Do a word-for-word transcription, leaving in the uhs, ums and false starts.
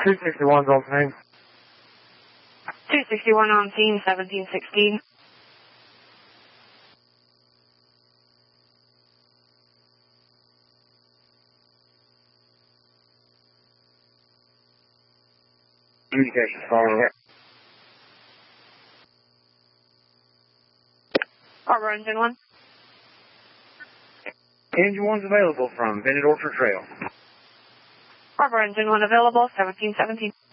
two sixty-one's on scene. two sixty-one on scene, seventeen sixteen. Communications following up. Harbor Engine one. Engine one's available from Bennett Orchard Trail. Harbor Engine one available, seventeen seventeen.